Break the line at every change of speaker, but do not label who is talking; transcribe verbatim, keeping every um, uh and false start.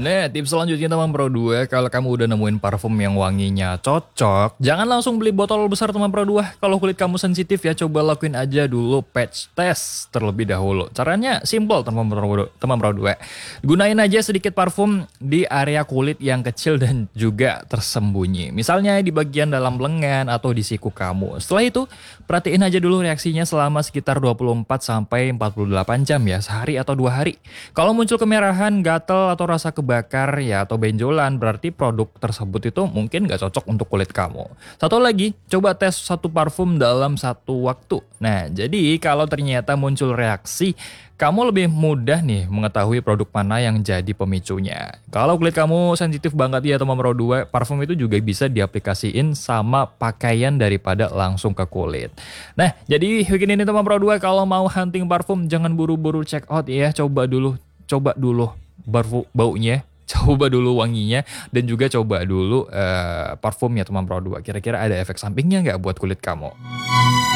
Nah, tips selanjutnya teman Pro dua, kalau kamu udah nemuin parfum yang wanginya cocok, jangan langsung beli botol besar teman Pro dua. Kalau kulit kamu sensitif ya, coba lakuin aja dulu patch test terlebih dahulu. Caranya simple teman Pro, teman Pro dua. Gunain aja sedikit parfum di area kulit yang kecil dan juga tersembunyi. Misalnya di bagian dalam lengan atau di siku kamu. Setelah itu, perhatiin aja dulu reaksinya selama sekitar dua puluh empat sampai empat puluh delapan jam ya, sehari atau dua hari. Kalau muncul kemerahan, gatal atau rasa kebakar ya atau benjolan, berarti produk tersebut itu mungkin gak cocok untuk kulit kamu. Satu lagi, coba tes satu parfum dalam satu waktu. Nah, jadi kalau ternyata muncul reaksi, kamu lebih mudah nih mengetahui produk mana yang jadi pemicunya. Kalau kulit kamu sensitif banget ya teman Pro dua, parfum itu juga bisa diaplikasiin sama pakaian daripada langsung ke kulit. Nah, jadi begini nih teman Pro dua, kalau mau hunting parfum jangan buru-buru check out ya, coba dulu, coba dulu Barfu, baunya, coba dulu wanginya, dan juga coba dulu uh, parfumnya teman Pro dua. Kira-kira ada efek sampingnya nggak buat kulit kamu?